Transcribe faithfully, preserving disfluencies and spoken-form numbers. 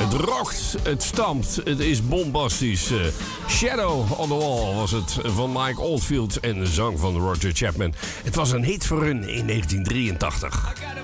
Het rokt, het stampt, het is bombastisch. Uh, Shadow on the Wall was het van Mike Oldfield en de zang van Roger Chapman. Het was een hit voor hun in negentien drieëntachtig.